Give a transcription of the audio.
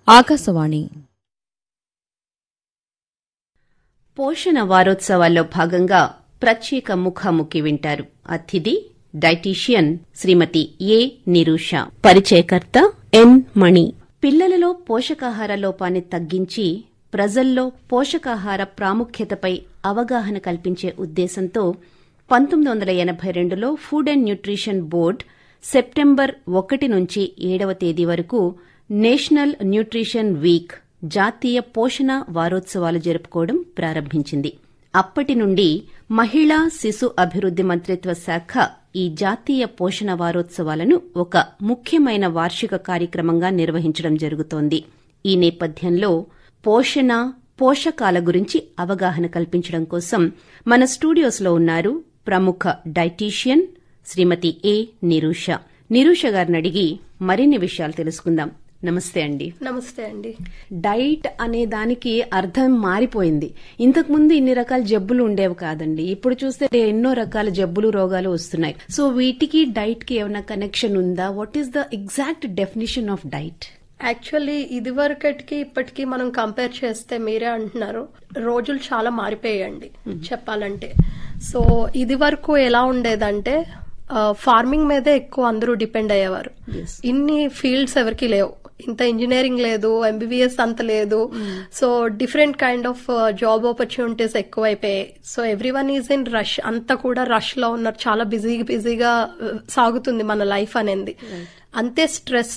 ఆకాశవాణి పోషణ వారోత్సవాల్లో భాగంగా ప్రత్యేక ముఖాముఖి వింటారు. అతిథి డైటీషియన్ శ్రీమతి ఏ నిరూష, పరిచయకర్త ఎన్ మణి. పిల్లలలో పోషకాహార లోపాన్ని తగ్గించి ప్రజల్లో పోషకాహార ప్రాముఖ్యతపై అవగాహన కల్పించే ఉద్దేశంతో 1982లో food and nutrition board September 1 నుంచి 7వ తేదీ వరకు నేషనల్ న్యూట్రిషన్ వీక్, జాతీయ పోషణ వారోత్సవాలు జరుపుకోవడం ప్రారంభించింది. అప్పటి నుండి మహిళా శిశు అభివృద్ది మంత్రిత్వ శాఖ ఈ జాతీయ పోషణ వారోత్సవాలను ఒక ముఖ్యమైన వార్షిక కార్యక్రమంగా నిర్వహించడం జరుగుతోంది. ఈ నేపథ్యంలో పోషణ, పోషకాల గురించి అవగాహన కల్పించడం కోసం మన స్టూడియోస్లో ఉన్నారు ప్రముఖ డైటీషియన్ శ్రీమతి ఏ నిరూష. నిరూష గారిని అడిగి మరిన్ని విషయాలు తెలుసుకుందాం. నమస్తే అండి. నమస్తే అండి. డైట్ అనే దానికి అర్థం మారిపోయింది. ఇంతకుముందు ఇన్ని రకాల జబ్బులు ఉండేవి కాదండి. ఇప్పుడు చూస్తే ఎన్నో రకాల జబ్బులు, రోగాలు వస్తున్నాయి. సో వీటికి డైట్ కి ఏమైనా కనెక్షన్ ఉందా? What is the exact definition of diet? Actually ఇది వరకటికి ఇప్పటికి మనం కంపేర్ చేస్తే మీరే అంటున్నారు, రోజులు చాలా మారిపోయాయండి చెప్పాలంటే. సో ఇది వరకు ఎలా ఉండేదంటే ఫార్మింగ్ మీదే ఎక్కువ అందరూ డిపెండ్ అయ్యేవారు. ఇన్ని ఫీల్డ్స్ ఎవరికి లేవు, ఇంత ఇంజనీరింగ్ లేదు, ఎంబీబీఎస్ అంత లేదు. So different kind of job opportunities ఎక్కువైపోయాయి. So everyone is in rush, అంతా కూడా రష్ లో ఉన్నారు. చాలా బిజీగా సాగుతుంది మన లైఫ్ అనేది. అంతే స్ట్రెస్